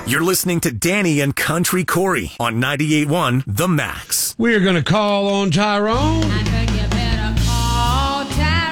You're listening to Danny and Country Corey on 98.1 The Max. We are going to call on Tyrone. I think you better call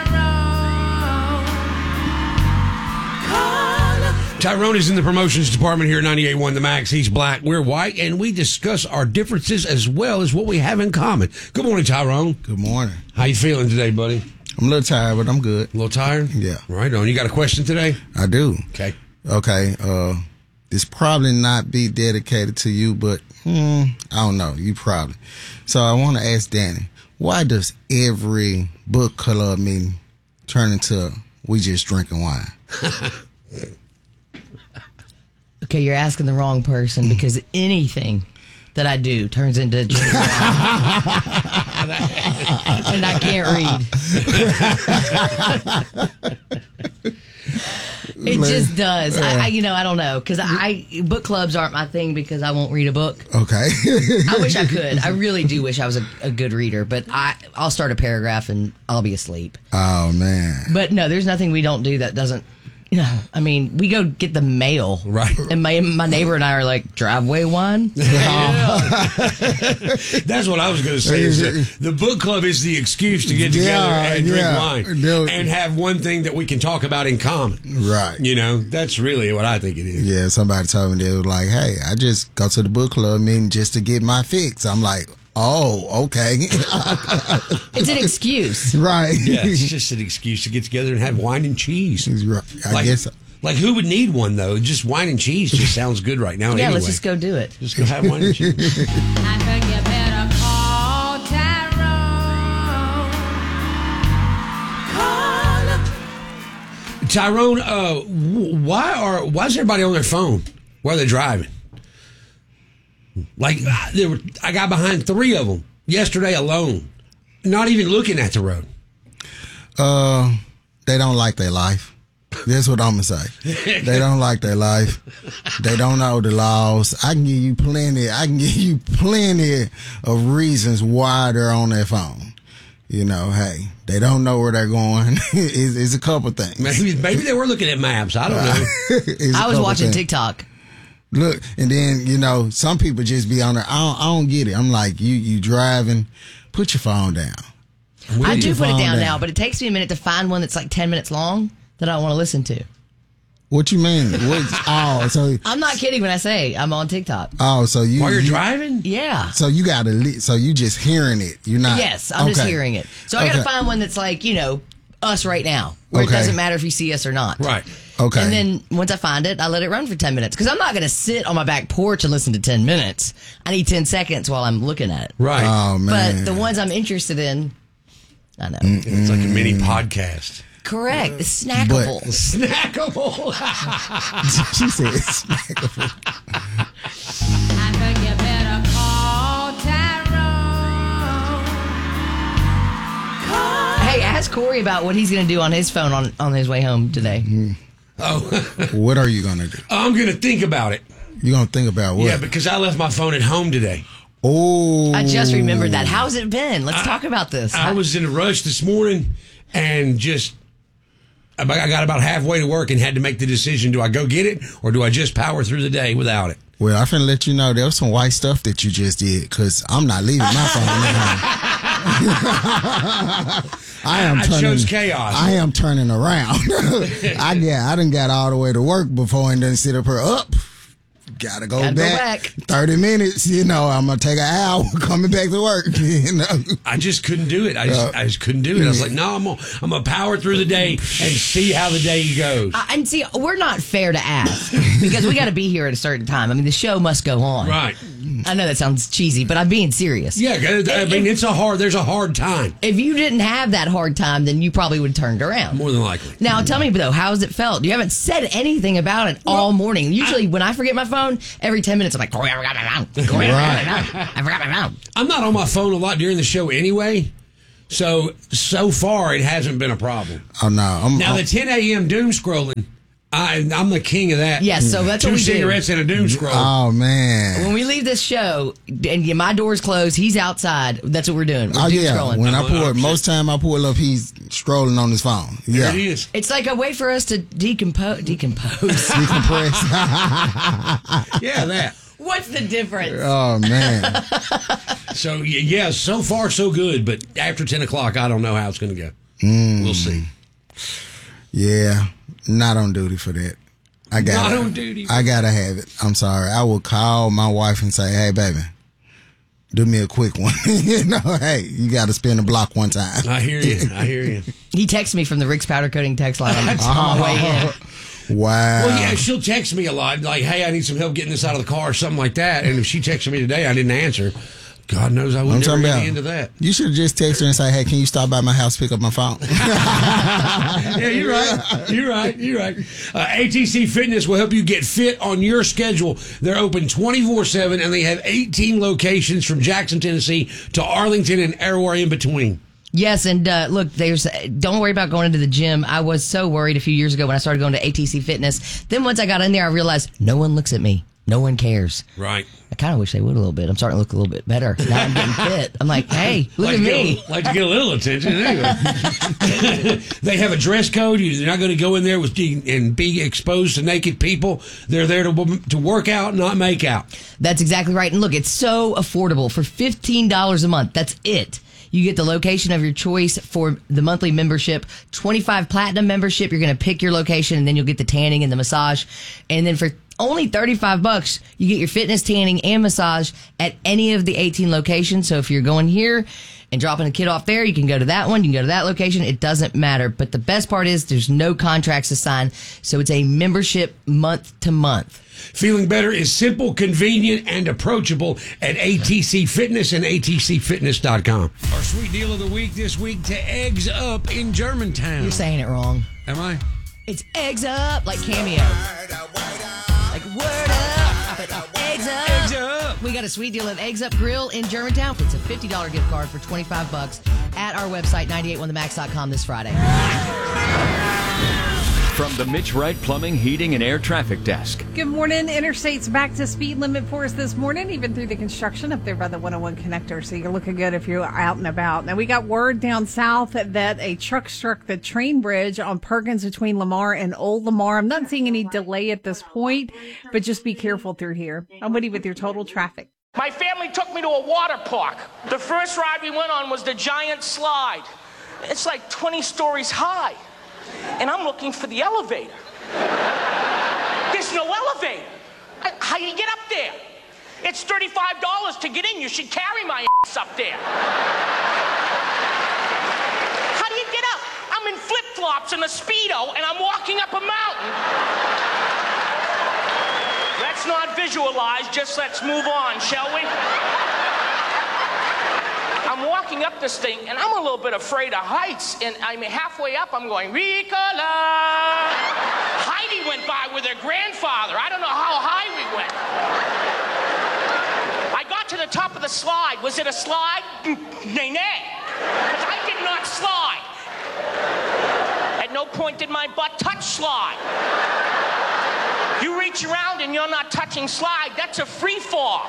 Tyrone. Tyrone is in the promotions department here at 98.1 The Max. He's black, we're white, and we discuss our differences as well as what we have in common. Good morning, Tyrone. Good morning. How you feeling today, buddy? I'm a little tired, but I'm good. A little tired? Yeah. Right on. You got a question today? I do. Okay. Okay. This probably not be dedicated to you, but I don't know. You probably. So I want to ask Danny, why does every book club meeting turn into we just drinking wine? Okay, you're asking the wrong person because anything that I do turns into drinking wine. And I can't read. It just does. I don't know, because book clubs aren't my thing because I won't read a book. Okay. I wish I could. I really do wish I was a good reader, but I'll start a paragraph and I'll be asleep. Oh, man. But no, there's nothing we don't do that doesn't. I mean, we go get the mail, right? And my neighbor and I are like, driveway wine. That's what I was going to say. Is the book club is the excuse to get together and drink wine and have one thing that we can talk about in common. Right. That's really what I think it is. Yeah, somebody told me, they were like, hey, I just go to the book club meeting just to get my fix. I'm like, oh, okay. It's an excuse. Right. Yeah, it's just an excuse to get together and have wine and cheese. Right. I guess so. Like, who would need one, though? Just wine and cheese just sounds good right now. Yeah, anyway. let's just go do it. Just go have wine and cheese. I think you better call Tyrone. Tyrone, why is everybody on their phone while they're driving? Like, I got behind 3 of them yesterday alone, not even looking at the road. They don't like their life. That's what I'm going to say. They don't like their life. They don't know the laws. I can give you plenty of reasons why they're on their phone. Hey, they don't know where they're going. It's a couple things. Maybe they were looking at maps. I don't know. I was watching TikTok. Look, and then, some people just be on there. I don't get it. I'm like, you driving, put your phone down. I do put it down now, but it takes me a minute to find one that's like 10 minutes long that I want to listen to. What you mean? So I'm not kidding when I say I'm on TikTok. Oh, so while you're driving? Yeah. So you so you just hearing it. You're not. Yes, I'm just hearing it. So I got to find one that's like, us right now, where it doesn't matter if you see us or not. Right. Okay. And then once I find it, I let it run for 10 minutes. Because I'm not going to sit on my back porch and listen to 10 minutes. I need 10 seconds while I'm looking at it. Right. Oh, man. But the ones I'm interested in, I know. It's like a mini podcast. Correct. It's snackable. Snackable. She said snackable. I think you better call Tyrone. Hey, ask Corey about what he's going to do on his phone on his way home today. Oh. What are you going to do? I'm going to think about it. You're going to think about what? Yeah, because I left my phone at home today. Oh. I just remembered that. How's it been? Let's talk about this. I was in a rush this morning and I got about halfway to work and had to make the decision, do I go get it or do I just power through the day without it? Well, I'm finna let you know there was some white stuff that you just did because I'm not leaving my phone at home. I chose chaos. I am turning around. I done got all the way to work before and then sit up here Gotta go back. 30 minutes, I'm going to take an hour coming back to work, I just couldn't do it. I just couldn't do it. I was like, no, I'm going to power through the day and see how the day goes. And see, we're not fair to ask because we got to be here at a certain time. I mean, the show must go on. Right. I know that sounds cheesy, but I'm being serious. Yeah, I mean, there's a hard time. If you didn't have that hard time, then you probably would have turned around. More than likely. Now, tell me, though, how's it felt? You haven't said anything about it all morning. Usually, when I forget my phone, every 10 minutes, I'm like, Corey, I forgot my phone. Corey, I forgot my phone. I'm not on my phone a lot during the show anyway, so far, it hasn't been a problem. Oh, no. Now, the 10 a.m. doom scrolling, I'm the king of that. Yes, so that's what Two we do. cigarettes and a doom scroll. Oh man. When we leave this show and my door's closed, he's outside. That's what we're doing. We're doom scrolling. When I pull, most time I pull up, he's strolling on his phone. There Yeah. it is. It's like a way for us to decompose. Decompress. Yeah, that. What's the difference? Oh man. So, yeah, so far so good, but after 10 o'clock, I don't know how it's going to go. We'll see. Yeah. Not on duty for that. I got Not on duty. I gotta have it. I'm sorry. I will call my wife and say, "Hey, baby, do me a quick one." Hey, you got to spin the block one time. I hear you. He texted me from the Rick's Powder Coating text line on my way in. Wow. Well, yeah, she'll text me a lot, like, hey, I need some help getting this out of the car or something like that. And if she texted me today, I didn't answer. God knows I wouldn't ever get into that. You should have just texted her and say, "Hey, can you stop by my house, pick up my phone?" Yeah, you're right. ATC Fitness will help you get fit on your schedule. They're open 24/7, and they have 18 locations from Jackson, Tennessee to Arlington and everywhere in between. Yes, and look, don't worry about going into the gym. I was so worried a few years ago when I started going to ATC Fitness. Then once I got in there, I realized no one looks at me. No one cares. Right. I kind of wish they would a little bit. I'm starting to look a little bit better. Now I'm getting fit. I'm like, hey, look at me. Like to get a little attention. Anyway. They have a dress code. You're not going to go in there and be exposed to naked people. They're there to work out, not make out. That's exactly right. And look, it's so affordable. For $15 a month, that's it. You get the location of your choice for the monthly membership. 25 platinum membership, you're going to pick your location, and then you'll get the tanning and the massage. And then for only $35, you get your fitness, tanning, and massage at any of the 18 locations. So if you're going here and dropping a kid off there, you can go to that one, you can go to that location. It doesn't matter. But the best part is there's no contracts to sign. So it's a membership month to month. Feeling better is simple, convenient, and approachable at ATC Fitness and ATCFitness.com. Our sweet deal of the week this week to Eggs Up in Germantown. You're saying it wrong. Am I? It's Eggs Up, like Cameo. Like word up, but Eggs Up. Eggs Up. We got a sweet deal at Eggs Up Grill in Germantown. It's a $50 gift card for $25 at our website, 981themax.com this Friday. From the Mitch Wright Plumbing, Heating, and Air Traffic Desk. Good morning. Interstate's back to speed limit for us this morning, even through the construction up there by the 101 connector. So you're looking good if you're out and about. Now, we got word down south that a truck struck the train bridge on Perkins between Lamar and Old Lamar. I'm not seeing any delay at this point, but just be careful through here. I'm Woody with your total traffic. My family took me to a water park. The first ride we went on was the giant slide. It's like 20 stories high. And I'm looking for the elevator. There's no elevator. How do you get up there? It's $35 to get in. You should carry my ass up there. How do you get up? I'm in flip-flops and a Speedo, and I'm walking up a mountain. Let's not visualize, just let's move on, shall we? I'm walking up this thing, and I'm a little bit afraid of heights, and I'm halfway up, I'm going, Ricola! Heidi went by with her grandfather. I don't know how high we went. I got to the top of the slide. Was it a slide? Nay, because I did not slide. At no point did my butt touch slide. You reach around and you're not touching slide, that's a free fall.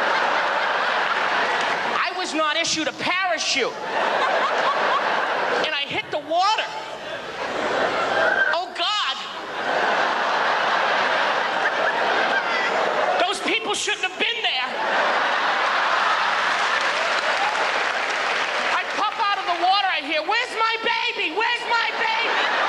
I was not issued a parachute. And I hit the water. Oh, God. Those people shouldn't have been there. I pop out of the water, I hear, where's my baby? Where's my baby?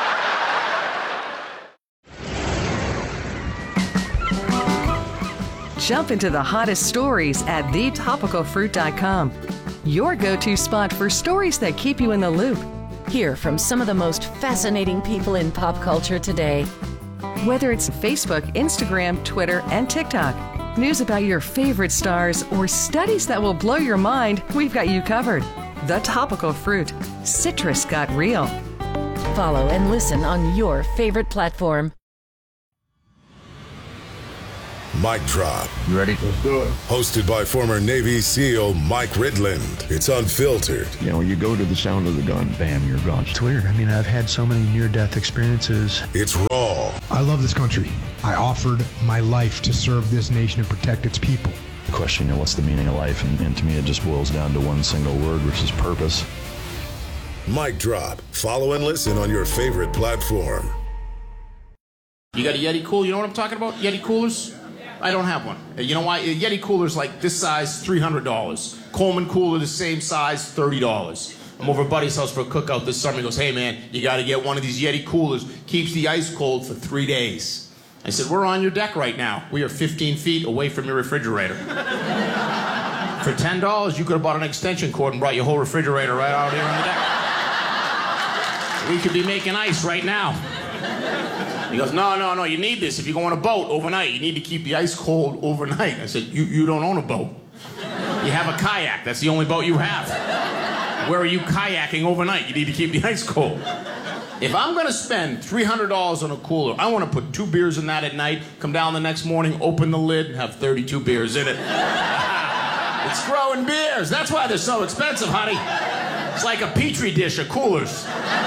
Jump into the hottest stories at thetopicalfruit.com. Your go-to spot for stories that keep you in the loop. Hear from some of the most fascinating people in pop culture today. Whether it's Facebook, Instagram, Twitter, and TikTok. News about your favorite stars or studies that will blow your mind, we've got you covered. The Topical Fruit. Citrus got real. Follow and listen on your favorite platform. Mic Drop. You ready? Let's do it. Hosted by former Navy SEAL Mike Ridland. It's unfiltered. You know, you go to the sound of the gun, bam, you're gone. It's weird. I mean, I've had so many near-death experiences. It's raw. I love this country. I offered my life to serve this nation and protect its people. Question, you know, what's the meaning of life? And to me, it just boils down to one single word, which is purpose. Mic Drop. Follow and listen on your favorite platform. You got a Yeti cooler? You know what I'm talking about? Yeti coolers? I don't have one. You know why? A Yeti cooler's like this size, $300. Coleman cooler, the same size, $30. I'm over at Buddy's house for a cookout this summer. He goes, hey man, you got to get one of these Yeti coolers. Keeps the ice cold for 3 days. I said, we're on your deck right now. We are 15 feet away from your refrigerator. For $10, you could have bought an extension cord and brought your whole refrigerator right out here on the deck. We could be making ice right now. He goes, no, you need this. If you go on a boat overnight, you need to keep the ice cold overnight. I said, you don't own a boat. You have a kayak. That's the only boat you have. Where are you kayaking overnight? You need to keep the ice cold. If I'm going to spend $300 on a cooler, I want to put 2 beers in that at night, come down the next morning, open the lid, and have 32 beers in it. It's growing beers. That's why they're so expensive, honey. It's like a Petri dish of coolers.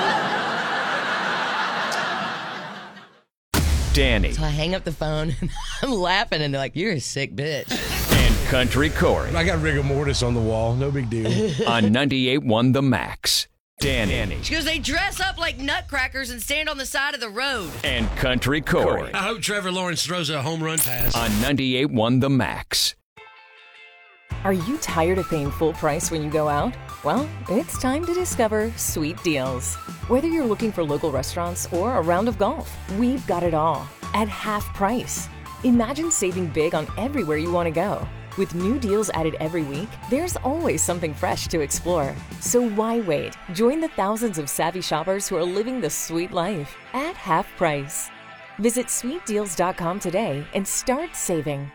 Danny. So I hang up the phone, and I'm laughing, and they're like, you're a sick bitch. And Country Corey. I got rigor mortis on the wall. No big deal. On 98.1 The Max. Danny. She goes, they dress up like nutcrackers and stand on the side of the road. And Country Corey. I hope Trevor Lawrence throws a home run pass. On 98.1 The Max. Are you tired of paying full price when you go out? Well, it's time to discover Sweet Deals. Whether you're looking for local restaurants or a round of golf, we've got it all at half price. Imagine saving big on everywhere you want to go. With new deals added every week, there's always something fresh to explore. So why wait? Join the thousands of savvy shoppers who are living the sweet life at half price. Visit sweetdeals.com today and start saving.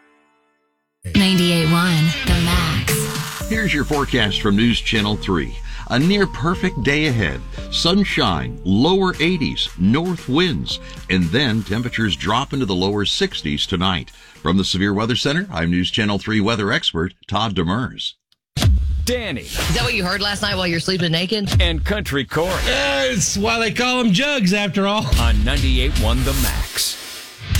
98.1 The Max. Here's your forecast from News Channel 3. A near perfect day ahead. Sunshine, lower 80s, north winds, and then temperatures drop into the lower 60s tonight. From the Severe Weather Center, I'm News Channel 3 weather expert Todd Demers. Danny. Is that what you heard last night while you're sleeping naked? And Country Corey. It's why they call them jugs, after all. On 98.1 The Max.